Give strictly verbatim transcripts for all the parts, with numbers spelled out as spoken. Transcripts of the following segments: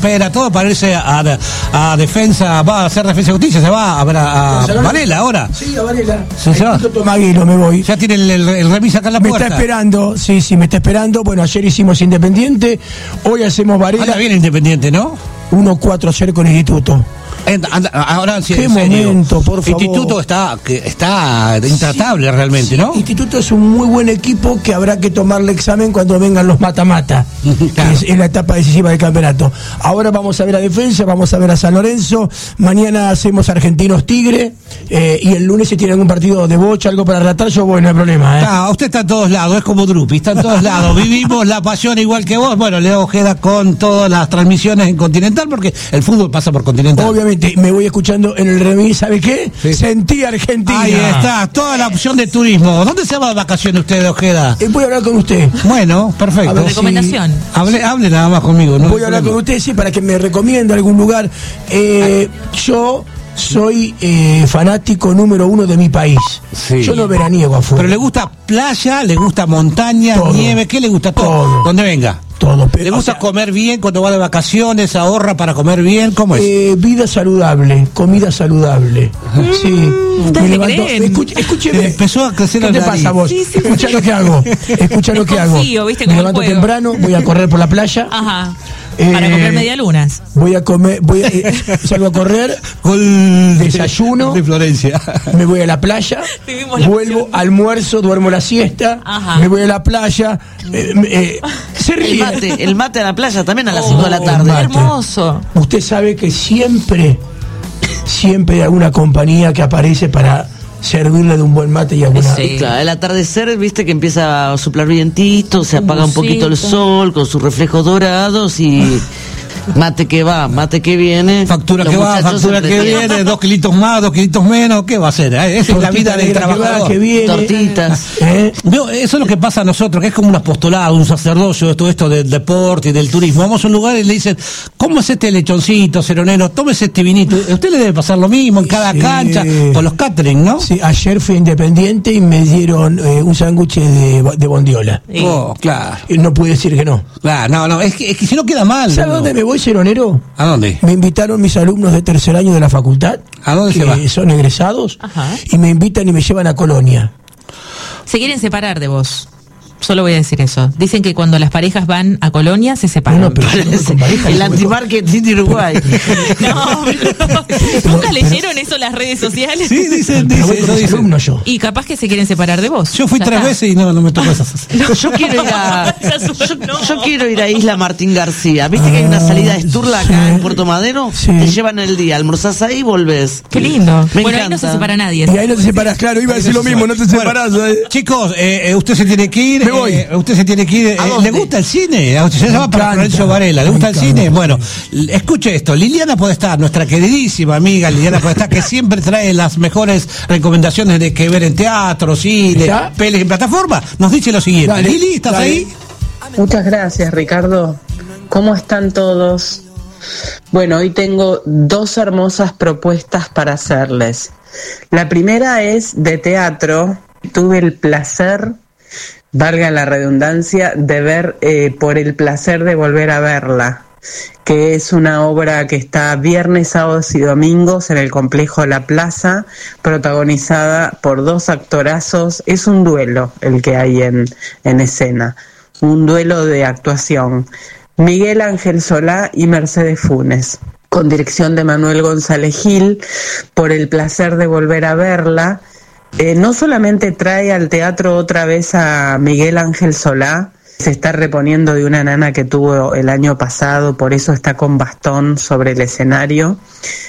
campera, todo para irse a, a, a defensa, va a hacer defensa de justicia, se va a ver a, a Varela ahora. Sí, a Varela. ¿Se, se va? Maguilo, me voy. Ya tiene el, el, el remis acá en la me puerta. Me está esperando, sí, sí, me está esperando. Bueno, ayer hicimos Independiente, hoy hacemos Varela. Anda bien Independiente, ¿no? uno cuatro ayer con el Instituto. Anda, ahora sí, qué en serio. momento, por favor. Instituto está, que está intratable, sí, realmente, sí. ¿no? Instituto es un muy buen equipo que habrá que tomarle examen cuando vengan los mata-mata, claro. Que es en la etapa decisiva del campeonato. Ahora vamos a ver a Defensa, vamos a ver a San Lorenzo, mañana hacemos Argentinos Tigre, eh, y el lunes si tiene algún partido de bocha, algo para relatar, yo voy, no hay problema. ¿eh? Ah, usted está en todos lados, es como Drupi, está en todos lados. Vivimos la pasión igual que vos. Bueno, Leo Ojeda con todas las transmisiones en Continental, porque el fútbol pasa por Continental. Obviamente. Me voy escuchando en el remis, ¿sabe qué? Sí. Sentí Argentina. Ahí está, toda la opción de turismo. ¿Dónde se va de vacaciones usted, Ojeda? Eh, voy a hablar con usted. Bueno, perfecto. A ver, recomendación. Sí. Hable, hable nada más conmigo. No voy a hablar con usted, sí, para que me recomiende algún lugar. Eh, yo soy eh, fanático número uno de mi país. Sí. Yo no veraniego afuera. Pero le gusta playa, le gusta montaña, todo. Nieve, ¿qué le gusta? Todo. Todo. Donde venga. Todo. Pero, ¿le gusta o sea, comer bien cuando va de vacaciones? ¿Ahorra para comer bien? ¿Cómo es? Eh, vida saludable, comida saludable. Mm, sí. Me levanto, escuch, escúcheme. Empezó a crecer ¿Qué el te nariz. Pasa vos? Sí, sí, escucha sí. lo que hago. Escucha lo que confío, hago. ¿viste, me levanto temprano, voy a correr por la playa. Ajá. Para eh, comer medialunas. Voy a comer, voy a, eh, salgo a correr, Gol desayuno, de Florencia. Me voy a la playa, la vuelvo, opción. almuerzo, duermo la siesta, Ajá. me voy a la playa, eh, eh, se ríe. El mate, el mate a la playa también a las cinco oh, de la tarde. Hermoso. Usted sabe que siempre, siempre hay alguna compañía que aparece para servirle de un buen mate y alguna... Sí, claro, el atardecer, viste que empieza a soplar vientito, se apaga un poquito el sol con sus reflejos dorados y... Mate que va, mate que viene. Factura que va, factura que viene, dos kilitos más, dos kilitos menos, ¿qué va a hacer? ¿Eh? Esa es la vida del trabajador. Que viene. Tortitas. ¿Eh? Eso es lo que pasa a nosotros, que es como un apostolado, un sacerdocio, todo esto del deporte y del turismo. Vamos a un lugar y le dicen, ¿cómo es este lechoncito, seronero? Tómese este vinito. A usted le debe pasar lo mismo en cada sí. cancha, con los catering, ¿no? Sí, ayer fui Independiente y me dieron eh, un sándwich de, de bondiola. Sí. Oh, claro. Y no pude decir que no. Claro, no, no, es que, es que si no queda mal. ¿Sabe dónde me voy, seronero? ¿A dónde? Me invitaron mis alumnos de tercer año de la facultad. ¿A dónde que se va? Son egresados. Ajá. Y me invitan y me llevan a Colonia. Se quieren separar de vos. Solo voy a decir eso. Dicen que cuando las parejas van a Colonia se separan. No, no, pero no con pareja, el antimarketing de Uruguay. No, pero, ¿nunca leyeron eso en las redes sociales? Sí, dicen, pero dicen, voy dicen. alumno yo. Y capaz que se quieren separar de vos. Yo fui ya tres está. veces y no, no me tocó esas. No, yo quiero ir a yo, yo quiero ir a Isla Martín García. ¿Viste que hay una salida de Sturla acá sí. en Puerto Madero? Sí. Te llevan el día, almorzás ahí y volvés. Qué lindo. Me bueno, encanta. ahí no se separa nadie. Y ahí no te separas, claro, iba a decir lo mismo, no te separás. Bueno, ¿eh? chicos, eh, usted se tiene que ir. Me voy. Eh, usted se tiene que ir. Eh, ¿Le gusta el cine? Usted se va para Florencio Varela. ¿Le gusta el cine? Bueno, escuche esto. Liliana Podestá, nuestra queridísima amiga Liliana Podestá, que siempre trae las mejores recomendaciones de que ver en teatro, cine, ¿ya? Pelis en plataforma, nos dice lo siguiente. Dale, Lili, ¿estás dale. ahí? Muchas gracias, Ricardo. ¿Cómo están todos? Bueno, hoy tengo dos hermosas propuestas para hacerles. La primera es de teatro. Tuve el placer, valga la redundancia, de ver eh, Por el placer de volver a verla, que es una obra que está viernes, sábados y domingos en el Complejo La Plaza, protagonizada por dos actorazos. Es un duelo el que hay en, en escena, un duelo de actuación. Miguel Ángel Solá y Mercedes Funes, con dirección de Manuel González Gil. Por el placer de volver a verla, Eh, no solamente trae al teatro otra vez a Miguel Ángel Solá, se está reponiendo de una nana que tuvo el año pasado, por eso está con bastón sobre el escenario,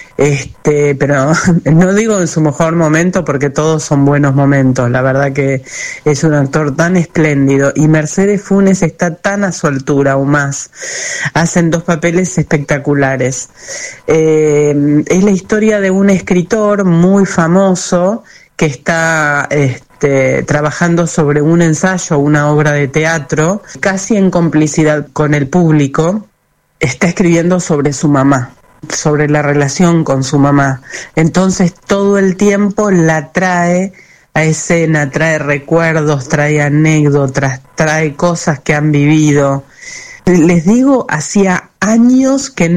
este, pero no digo en su mejor momento porque todos son buenos momentos, la verdad que es un actor tan espléndido, y Mercedes Funes está tan a su altura aún más, hacen dos papeles espectaculares. Eh, es la historia de un escritor muy famoso que está este, trabajando sobre un ensayo, una obra de teatro, casi en complicidad con el público. Está escribiendo sobre su mamá, sobre la relación con su mamá. Entonces todo el tiempo la trae a escena, trae recuerdos, trae anécdotas, trae cosas que han vivido. Les digo, hacía años que no